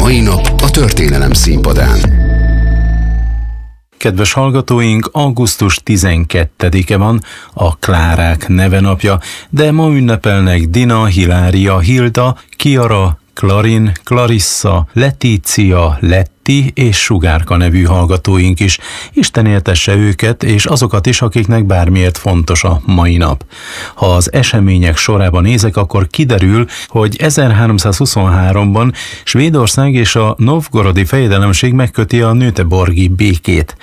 mai nap a történelem színpadán. Kedves hallgatóink, augusztus 12-e van, a Klárák nevenapja, de ma ünnepelnek Dina, Hilária, Hilda, Kiara, Klarin, Clarissa, Letícia, Letti és Sugárka nevű hallgatóink is. Isten éltesse őket és azokat is, akiknek bármiért fontos a mai nap. Ha az események sorában nézek, akkor kiderül, hogy 1323-ban Svédország és a novgorodi fejedelemség megköti a Göteborgi békét.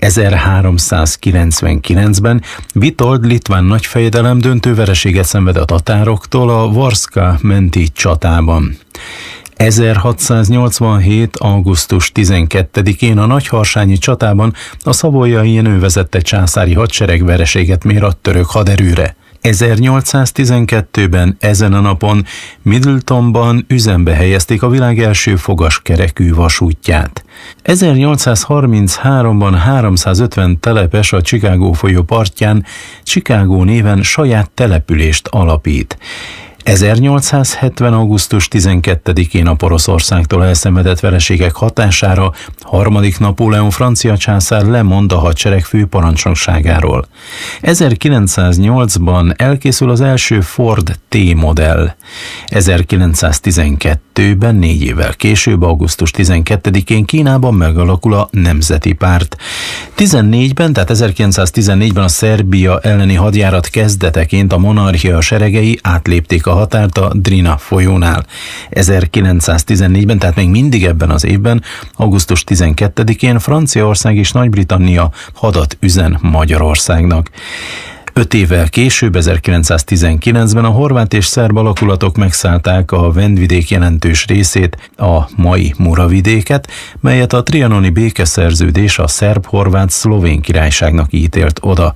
1399-ben Vitold litván nagyfejedelem döntő vereséget szenved a tatároktól a Varszka menti csatában. 1687. augusztus 12-én a Nagyharsányi csatában a Savoyai Jenő vezette császári hadsereg vereséget mér a török haderőre. 1812-ben ezen a napon Middletonban üzembe helyezték a világ első fogaskerekű vasútját. 1833-ban 350 telepes a Chicago folyó partján Chicago néven saját települést alapít. 1870. augusztus 12-én a Poroszországtól elszenvedett vereségek hatására harmadik Napóleon francia császár lemond a hadsereg főparancsnokságáról. 1908-ban elkészül az első Ford T-modell. 1912-ben, 4 évvel később, augusztus 12-én Kínában megalakul a Nemzeti Párt. 14-ben, tehát 1914-ben a Szerbia elleni hadjárat kezdeteként a monarchia seregei átlépték a határt a Drina folyónál. 1914-ben, tehát még mindig ebben az évben, augusztus 12-én Franciaország és Nagy-Britannia hadat üzen Magyarországnak. 5 évvel később, 1919-ben a horvát és szerb alakulatok megszállták a Vendvidék jelentős részét, a mai Muravidéket, melyet a trianoni békeszerződés a szerb-horvát-szlovén királyságnak ítélt oda.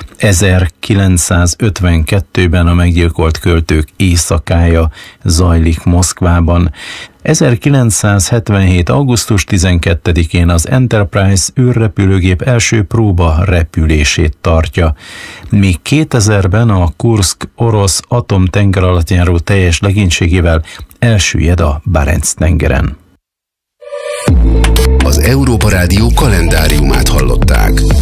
1952-ben a meggyilkolt költők éjszakája zajlik Moszkvában. 1977. augusztus 12-én az Enterprise űrrepülőgép első próba repülését tartja, míg 2000-ben a Kurszk orosz atomtengeralattjáró teljes legénységével elsüllyed a Barenc-tengeren. Az Európa Rádió kalendáriumát hallották.